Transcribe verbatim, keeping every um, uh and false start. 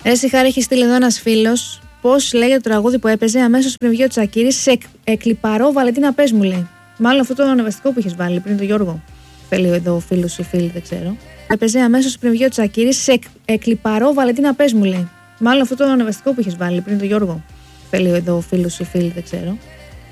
Εσύ Χάρη, έχει στείλει εδώ ένας φίλος. Πώς λέγεται το τραγούδι που έπαιζε αμέσως πριν βγει ο Τσακίρης? Σε εκλιπαρώ, Βαλεντίνα, πες μου, λέει. Μάλλον αυτό το ανεβαστικό που είχες βάλει πριν τον Γιώργο. Θέλει εδώ ο φίλος ή φίλη, δεν ξέρω. Έπαιζε αμέσως πριν βγει ο Τσακίρης. Σε εκλιπαρώ, Βαλεντίνα, πες μου, λέει. Μάλλον αυτό το ανεβαστικό που είχες βάλει πριν τον Γιώργο. Θέλει εδώ ο φίλος ή φίλη, δεν ξέρω.